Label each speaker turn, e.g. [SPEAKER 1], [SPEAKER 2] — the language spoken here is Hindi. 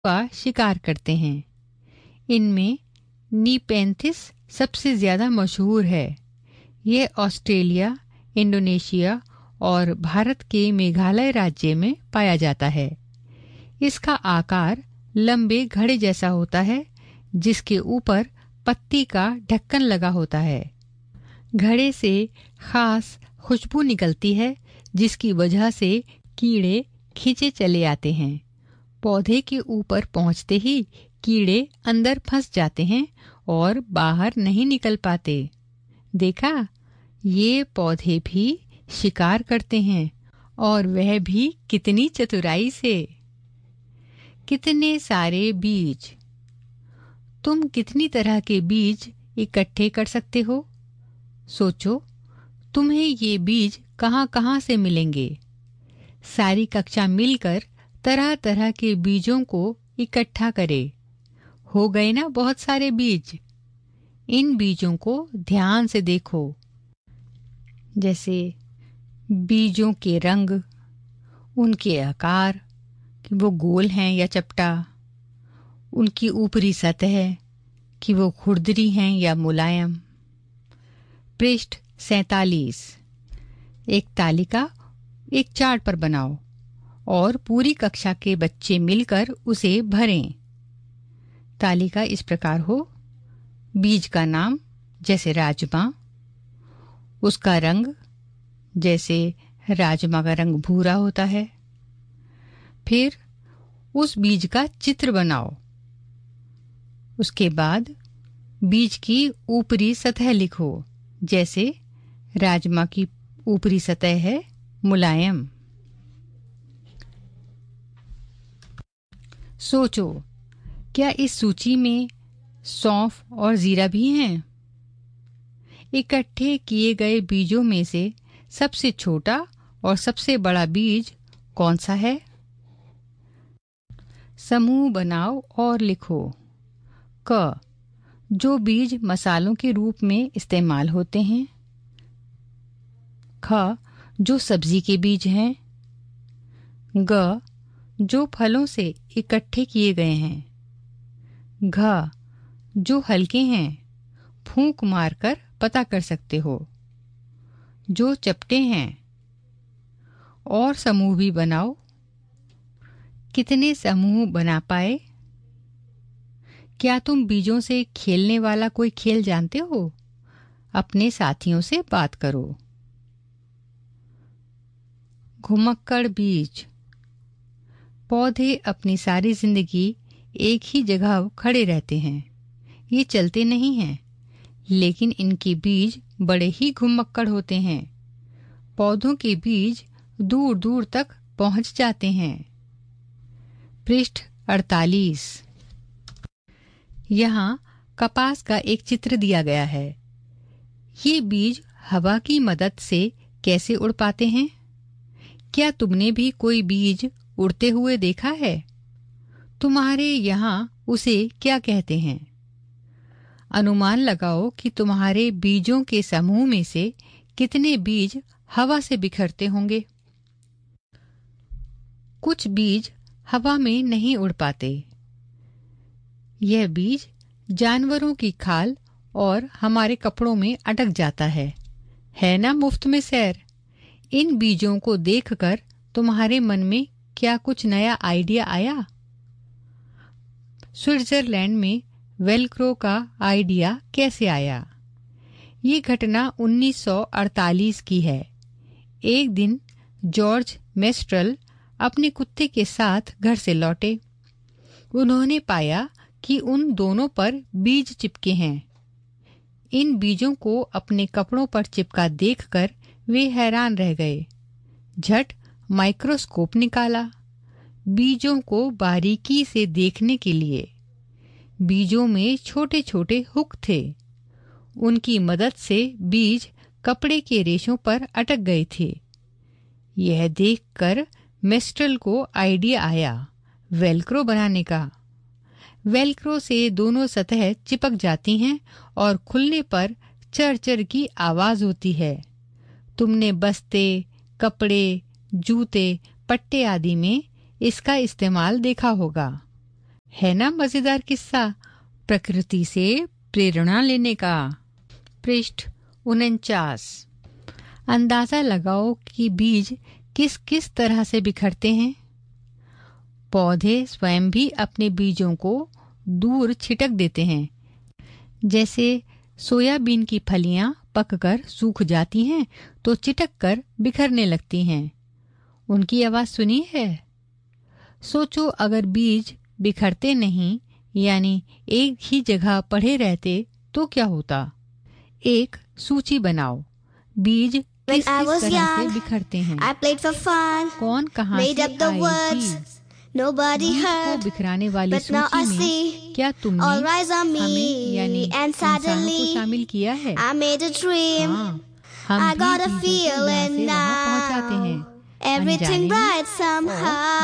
[SPEAKER 1] का शिकार करते हैं। इनमें नीपेंथिस सबसे ज़्यादा मशहूर है। यह ऑस्ट्रेलिया, इंडोनेशिया और भारत के मेघालय राज्य में पाया जाता है। इसका आकार लंबे घड़े जैसा होता है, जिसके ऊपर पत्ती का ढक्कन लगा होता है। घड़े से खास खुशबू निकलती है, जिसकी वजह से कीड़े खींचे चले आते हैं। पौधे के ऊपर पहुंचते ही कीड़े अंदर फंस जाते हैं और बाहर नहीं निकल पाते। देखा, ये पौधे भी शिकार करते हैं, और वह भी कितनी चतुराई से। कितने सारे बीज। तुम कितनी तरह के बीज इकट्ठे कर सकते हो? सोचो, तुम्हें ये बीज कहाँ-कहाँ से मिलेंगे। सारी कक्षा मिलकर तरह तरह के बीजों को इकट्ठा करे। हो गए ना बहुत सारे बीज। इन बीजों को ध्यान से देखो, जैसे बीजों के रंग, उनके आकार कि वो गोल हैं या चपटा, उनकी ऊपरी सतह कि वो खुरदरी हैं या मुलायम। पृष्ठ 47। एक तालिका एक चार्ट पर बनाओ और पूरी कक्षा के बच्चे मिलकर उसे भरें। तालिका इस प्रकार हो: बीज का नाम जैसे राजमा, उसका रंग जैसे राजमा का रंग भूरा होता है। फिर उस बीज का चित्र बनाओ। उसके बाद बीज की ऊपरी सतह लिखो, जैसे राजमा की ऊपरी सतह है मुलायम। सोचो, क्या इस सूची में सौंफ और जीरा भी हैं? इकट्ठे किए गए बीजों में से सबसे छोटा और सबसे बड़ा बीज कौन सा है? समूह बनाओ और लिखो। क, जो बीज मसालों के रूप में इस्तेमाल होते हैं। ख, जो सब्जी के बीज हैं। ग, जो फलों से इकट्ठे किए गए हैं। घ, जो हल्के हैं, फूंक मारकर पता कर सकते हो। जो चपटे हैं। और समूह भी बनाओ। कितने समूह बना पाए? क्या तुम बीजों से खेलने वाला कोई खेल जानते हो? अपने साथियों से बात करो। घुमक्कड़ बीज। पौधे अपनी सारी जिंदगी एक ही जगह खड़े रहते हैं। ये चलते नहीं हैं, लेकिन इनके बीज बड़े ही घुमक्कड़ होते हैं। पौधों के बीज दूर दूर तक पहुंच जाते हैं। पृष्ठ 48। यहाँ कपास का एक चित्र दिया गया है। ये बीज हवा की मदद से कैसे उड़ पाते हैं? क्या तुमने भी कोई बीज उड़ते हुए देखा है? तुम्हारे यहाँ उसे क्या कहते हैं? अनुमान लगाओ कि तुम्हारे बीजों के समूह में से कितने बीज हवा से बिखरते होंगे। कुछ बीज हवा में नहीं उड़ पाते। यह बीज जानवरों की खाल और हमारे कपड़ों में अटक जाता है ना मुफ्त में सैर? इन बीजों को देखकर तुम्हारे मन में क्या कुछ नया आइडिया आया? स्विट्जरलैंड में वेलक्रो का आइडिया कैसे आया? ये घटना 1948 की है। एक दिन जॉर्ज मेस्ट्रल अपने कुत्ते के साथ घर से लौटे। उन्होंने पाया कि उन दोनों पर बीज चिपके हैं। इन बीजों को अपने कपड़ों पर चिपका देखकर वे हैरान रह गए। झट माइक्रोस्कोप निकाला, बीजों को बारीकी से देखने के लिए। बीजों में छोटे छोटे हुक थे। उनकी मदद से बीज कपड़े के रेशों पर अटक गए थे। यह देखकर मेस्ट्रल को आइडिया आया वेलक्रो बनाने का। वेलक्रो से दोनों सतह चिपक जाती हैं और खुलने पर चर-चर की आवाज होती है। तुमने बस्ते, कपड़े, जूते, पट्टे आदि में इसका इस्तेमाल देखा होगा। है ना मजेदार किस्सा प्रकृति से प्रेरणा लेने का। पृष्ठ 49। अंदाजा लगाओ कि बीज किस किस तरह से बिखरते हैं। पौधे स्वयं भी अपने बीजों को दूर छिटक देते हैं। जैसे सोयाबीन की फलियां पककर सूख जाती हैं तो चिटक कर बिखरने लगती हैं। उनकी आवाज सुनी है? सोचो अगर बीज बिखरते नहीं यानी एक ही जगह पड़े रहते तो क्या होता। एक सूची बनाओ। बीज किस किस तरह से बिखरते हैं। कौन कहाँ से आएगी। बीज को बिखराने वाली सूची में क्या तुमने हमें यानी इंसानों को शामिल किया है? हाँ, हम भी बीजों को यहाँ से वहाँ पहुँचाते हैं। अनजाने में